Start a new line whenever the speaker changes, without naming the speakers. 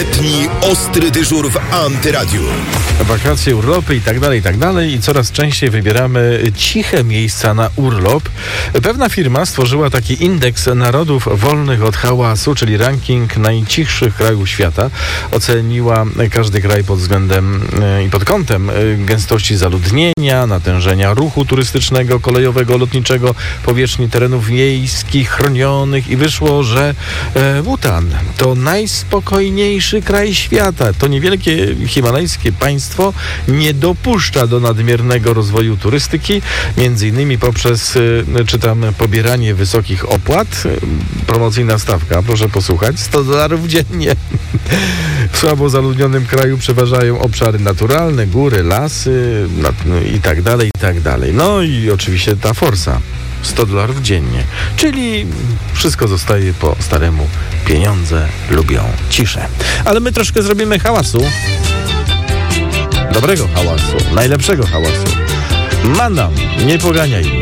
Ostry dyżur w Antyradiu.
Wakacje, urlopy i tak dalej. I coraz częściej wybieramy ciche miejsca na urlop. Pewna firma stworzyła taki indeks narodów wolnych od hałasu, czyli ranking najcichszych krajów świata. Oceniła każdy kraj pod względem i pod kątem gęstości zaludnienia, natężenia ruchu turystycznego, kolejowego, lotniczego, powierzchni terenów miejskich, chronionych i wyszło, że Bhutan to najspokojniejszy kraj świata. To niewielkie himalajskie państwo nie dopuszcza do nadmiernego rozwoju turystyki, między innymi poprzez, czytam, pobieranie wysokich opłat. Promocyjna stawka, proszę posłuchać, $100 dziennie. W słabo zaludnionym kraju przeważają obszary naturalne, góry, lasy i tak dalej. No i oczywiście ta forsa. $100 dziennie. Czyli wszystko zostaje po staremu. Pieniądze lubią ciszę. Ale my troszkę zrobimy hałasu. Dobrego hałasu. Najlepszego hałasu. Manam, nie poganiaj.